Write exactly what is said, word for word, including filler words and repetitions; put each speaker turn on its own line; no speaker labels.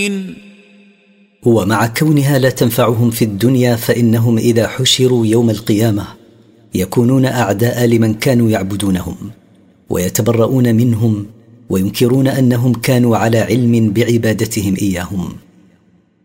ومع كونها لا تنفعهم في الدنيا، فإنهم إذا حشروا يوم القيامة يكونون أعداء لمن كانوا يعبدونهم، ويتبرؤون منهم وينكرون أنهم كانوا على علم بعبادتهم إياهم.